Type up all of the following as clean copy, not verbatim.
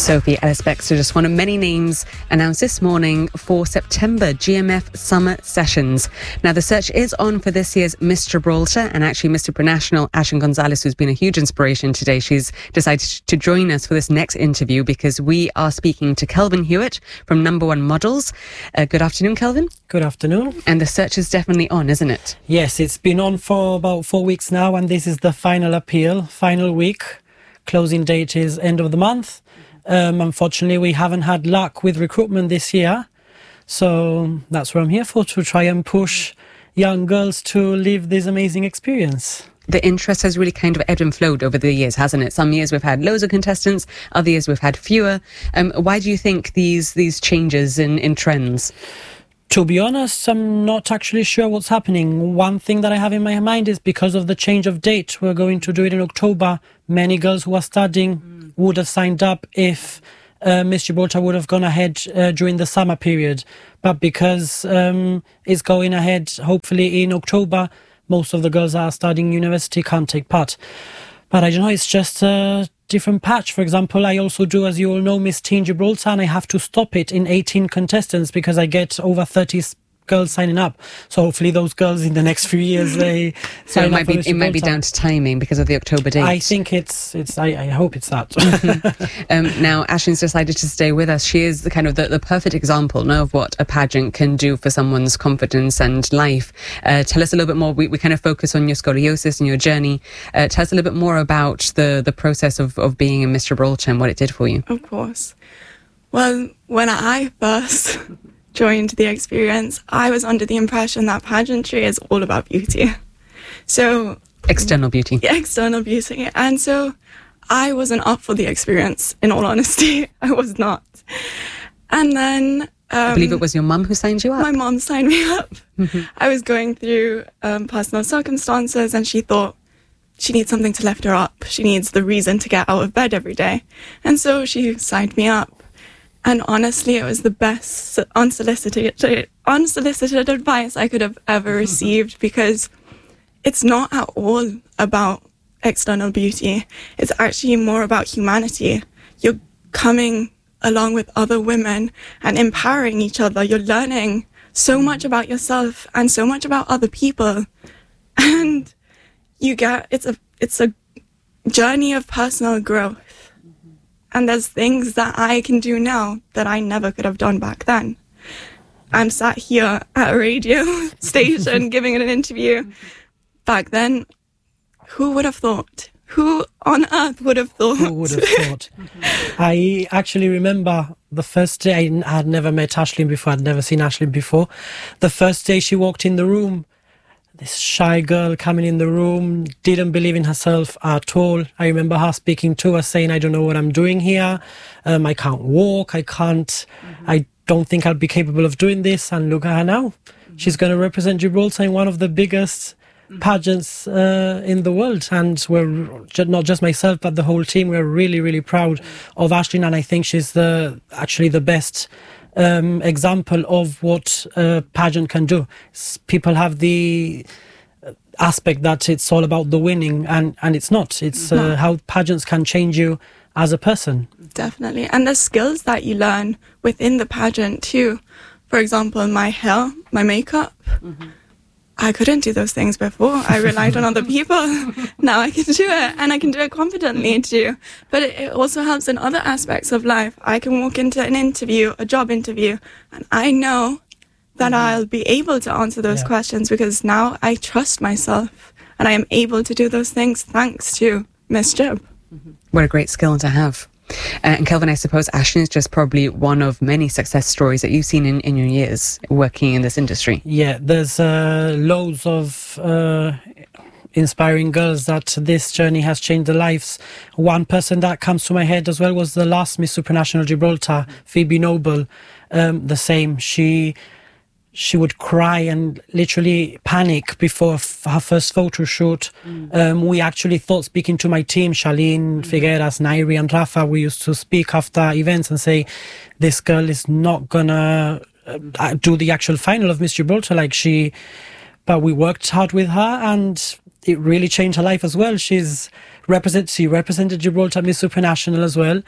Sophie Ellis-Bextor, just one of many names announced this morning for September GMF Summer Sessions. Now, the search is on for this year's Miss Gibraltar, and actually Miss Supranational, Aisling Gonzalez, who's been a huge inspiration today, she's decided to join us for this next interview because we are speaking to Kelvin Hewitt from Number One Models. Good afternoon, Kelvin. Good afternoon. And the search is definitely on, isn't it? Yes, it's been on for about 4 weeks now, and this is the final appeal, final week. Closing date is end of the month. Unfortunately, we haven't had luck with recruitment this year. So that's what I'm here for, to try and push young girls to live this amazing experience. The interest has really kind of ebbed and flowed over the years, hasn't it? Some years we've had loads of contestants, other years we've had fewer. Why do you think these changes in trends? To be honest, I'm not actually sure what's happening. One thing that I have in my mind is because of the change of date. We're going to do it in October. Many girls who are studying would have signed up if Miss Gibraltar would have gone ahead during the summer period. But because it's going ahead, hopefully in October, most of the girls that are studying university can't take part. But I don't know, it's just a different patch. For example, I also do, as you all know, Miss Teen Gibraltar, and I have to stop it in 18 contestants because I get over 30 girls signing up. So hopefully those girls in the next few years, they so sign it up for Miss might be Gibraltar. down to timing because of the October date. I think I hope it's that. Now, Aisling's decided to stay with us. She is the perfect example now of what a pageant can do for someone's confidence and life. Tell us a little bit more. We kind of focus on your scoliosis and your journey. Tell us a little bit more about the process of being in Miss Gibraltar and what it did for you. Of course. Well, when I first joined the experience, I was under the impression that pageantry is all about beauty. So external beauty. External beauty. And so I wasn't up for the experience, in all honesty. I was not. And then I believe it was your mum who signed you up. My mum signed me up. I was going through personal circumstances, and she thought she needs something to lift her up. She needs the reason to get out of bed every day. And so she signed me up. And honestly, it was the best unsolicited advice I could have ever received, because it's not at all about external beauty. It's actually more about humanity. You're coming along with other women and empowering each other. You're learning so much about yourself and so much about other people. And it's a journey of personal growth. And there's things that I can do now that I never could have done back then. I'm sat here at a radio station giving an interview. Back then, who would have thought? Who on earth would have thought? Who would have thought? I actually remember the first day. I had never met Aisling before. I'd never seen Aisling before. The first day she walked in the room, this shy girl coming in the room, didn't believe in herself at all. I remember her speaking to us, saying, I don't know what I'm doing here. I can't walk. I don't think I'll be capable of doing this. And look at her now. She's going to represent Gibraltar in one of the biggest pageants in the world. And we're not just myself, but the whole team. We're really, really proud of Aisling. And I think she's actually the best example of what a pageant can do. People have the aspect that it's all about the winning, and it's not. It's how pageants can change you as a person. Definitely. And the skills that you learn within the pageant too. For example, my hair, my makeup. I couldn't do those things before. I relied on other people. Now I can do it, and I can do it confidently too. But it also helps in other aspects of life. I can walk into an interview, a job interview, and I know that I'll be able to answer those questions, because now I trust myself and I am able to do those things thanks to Miss Gib. What a great skill to have. And Kelvin, I suppose Aisling is just probably one of many success stories that you've seen in your years working in this industry. Yeah, there's loads of inspiring girls that this journey has changed their lives. One person that comes to my head as well was the last Miss Supranational Gibraltar, Phoebe Noble. The same. She would cry and literally panic before her first photo shoot. We actually thought, speaking to my team, Charlene, Figueras, Nairi and Rafa, we used to speak after events and say, this girl is not gonna do the actual final of Miss Gibraltar but we worked hard with her, and it really changed her life as well. She represented Gibraltar Miss Supranational as well.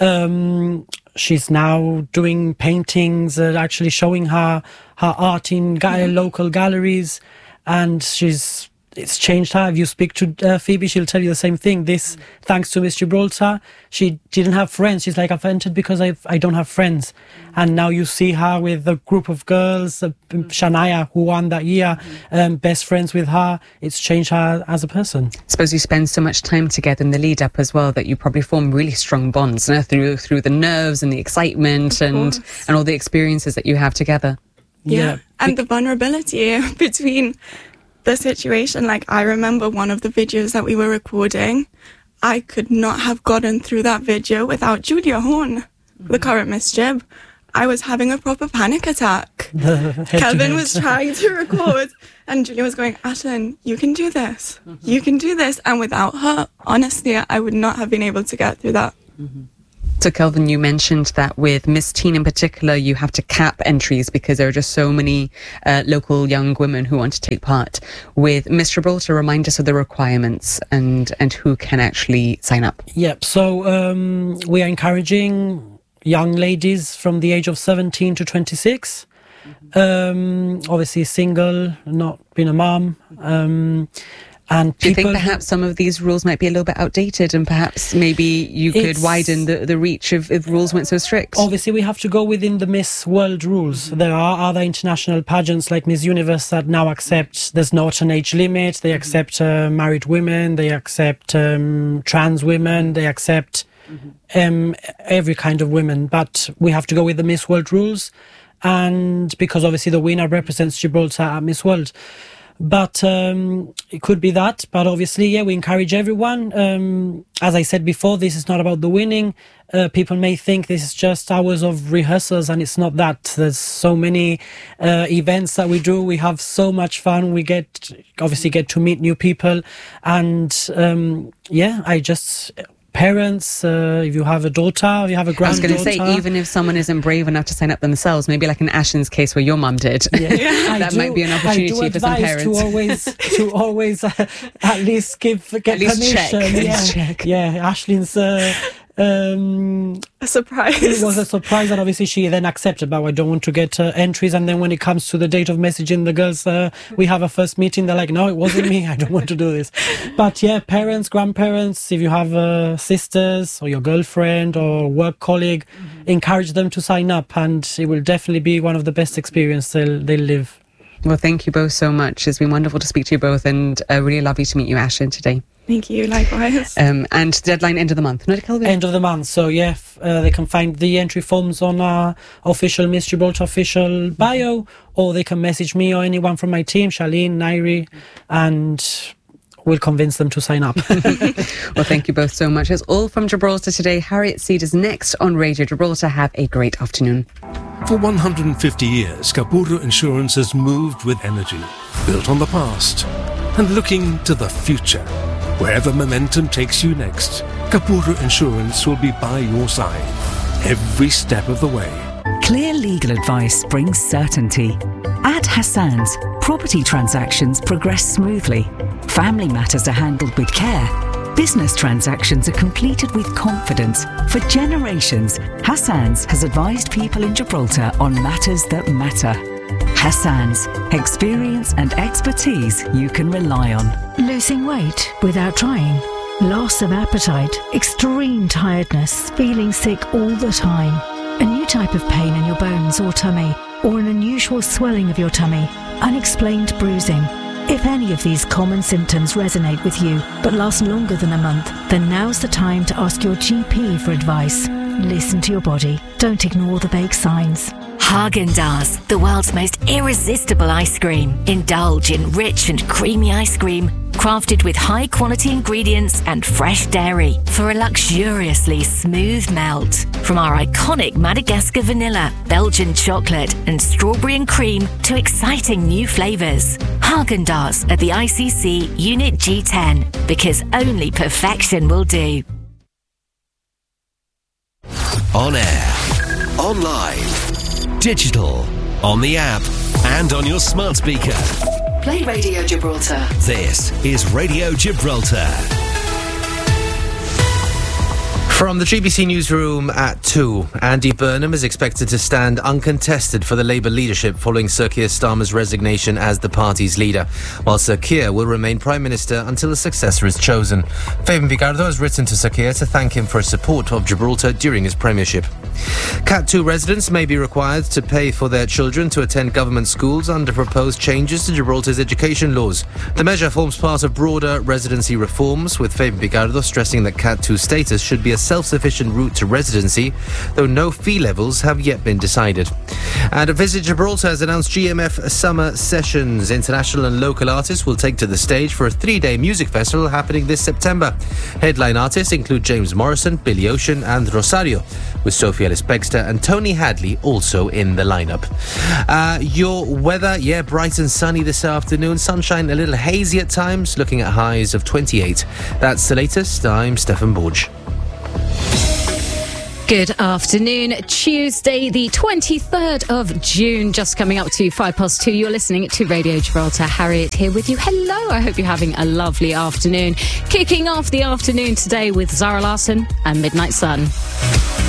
She's now doing paintings, actually showing her art in local galleries, and it's changed her. If you speak to Phoebe, she'll tell you the same thing. This, thanks to Miss Gibraltar, she didn't have friends. She's like, I've entered because I don't have friends. And now you see her with a group of girls, Shania, who won that year, best friends with her. It's changed her as a person. I suppose you spend so much time together in the lead up as well that you probably form really strong bonds through the nerves and the excitement and all the experiences that you have together. Yeah. And the vulnerability between the situation. Like, I remember one of the videos that we were recording, I could not have gotten through that video without Julia Horn, the current Miss Gib. I was having a proper panic attack. Kelvin was trying to record and Julia was going, Ashlyn, you can do this. You can do this. And without her, honestly, I would not have been able to get through that. So, Kelvin, you mentioned that with Miss Teen in particular, you have to cap entries because there are just so many local young women who want to take part. With Miss Gibraltar, remind us of the requirements and who can actually sign up. Yep. So we are encouraging young ladies from the age of 17 to 26. Obviously single, not been a mom. And do you think perhaps some of these rules might be a little bit outdated and perhaps maybe you could widen the reach if rules weren't so strict? Obviously, we have to go within the Miss World rules. There are other international pageants like Miss Universe that now accept there's not an age limit. They accept married women. They accept trans women. They accept every kind of women. But we have to go with the Miss World rules. And because obviously the winner represents Gibraltar at Miss World. But it could be that. But obviously, we encourage everyone. As I said before, this is not about the winning. People may think this is just hours of rehearsals, and it's not that. There's so many events that we do. We have so much fun. We get to meet new people. And parents, if you have a daughter, if you have a granddaughter. I was going to say, even if someone isn't brave enough to sign up themselves, maybe like in Ashlyn's case where your mum did, that might be an opportunity for some parents. to always at least get permission. Check. Ashlyn's a surprise. It was a surprise, and obviously she then accepted, but I don't want to get entries. And then when it comes to the date of messaging the girls, we have a first meeting, they're like, no, it wasn't me, I don't want to do this. But parents, grandparents, if you have sisters or your girlfriend or work colleague, encourage them to sign up, and it will definitely be one of the best experiences they'll live. Well, thank you both so much. It's been wonderful to speak to you both, and really lovely to meet you, Ashlyn, today. Thank you, likewise. And deadline end of the month, not Kelvin? End of the month, so they can find the entry forms on our official Miss Gibraltar official bio, or they can message me or anyone from my team, Charlene, Nairi, and we'll convince them to sign up. Well, thank you both so much. That's all from Gibraltar today. Harriet Seed is next on Radio Gibraltar. Have a great afternoon. For 150 years, Kapuru Insurance has moved with energy, built on the past and looking to the future. Wherever momentum takes you next, Kapuru Insurance will be by your side every step of the way. Clear legal advice brings certainty. At Hassan's, property transactions progress smoothly. Family matters are handled with care. Business transactions are completed with confidence. For generations, Hassan's has advised people in Gibraltar on matters that matter. Hassan's, experience and expertise you can rely on. Losing weight without trying, loss of appetite, extreme tiredness, feeling sick all the time, a new type of pain in your bones or tummy, or an unusual swelling of your tummy, unexplained bruising. If any of these common symptoms resonate with you but last longer than a month, then now's the time to ask your GP for advice. Listen to your body. Don't ignore the vague signs. Häagen-Dazs, the world's most irresistible ice cream. Indulge in rich and creamy ice cream, crafted with high-quality ingredients and fresh dairy for a luxuriously smooth melt. From our iconic Madagascar vanilla, Belgian chocolate and strawberry and cream to exciting new flavours. Häagen-Dazs at the ICC Unit G10, because only perfection will do. On air, online, digital, on the app, and on your smart speaker. Play Radio Gibraltar. This is Radio Gibraltar. From the GBC newsroom at 2, Andy Burnham is expected to stand uncontested for the Labour leadership following Sir Keir Starmer's resignation as the party's leader, while Sir Keir will remain Prime Minister until a successor is chosen. Fabian Picardo has written to Sir Keir to thank him for his support of Gibraltar during his premiership. Cat 2 residents may be required to pay for their children to attend government schools under proposed changes to Gibraltar's education laws. The measure forms part of broader residency reforms, with Fabian Picardo stressing that Cat 2 status should be a self-sufficient route to residency, though no fee levels have yet been decided. And Visit Gibraltar has announced GMF Summer Sessions. International and local artists will take to the stage for a 3-day music festival happening this September. Headline artists include James Morrison, Billy Ocean and Rosario, with Sophie Ellis-Bextor and Tony Hadley also in the lineup. Your weather, bright and sunny this afternoon. Sunshine a little hazy at times, looking at highs of 28. That's the latest. I'm Stefan Borge. Good afternoon. Tuesday, the 23rd of June, just coming up to 2:05. You're listening to Radio Gibraltar. Harriet here with you. Hello. I hope you're having a lovely afternoon. Kicking off the afternoon today with Zara Larsson and Midnight Sun.